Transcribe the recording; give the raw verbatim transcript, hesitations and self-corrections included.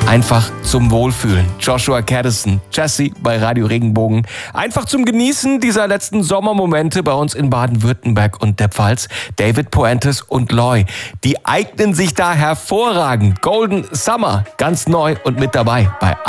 einfach zum Wohlfühlen. Joshua Caddison, Jesse bei Radio Regenbogen. Einfach zum Genießen dieser letzten Sommermomente bei uns in Baden-Württemberg und der Pfalz. David Puentes und Loy, die eignen sich da hervorragend. Golden Summer, ganz neu und mit dabei bei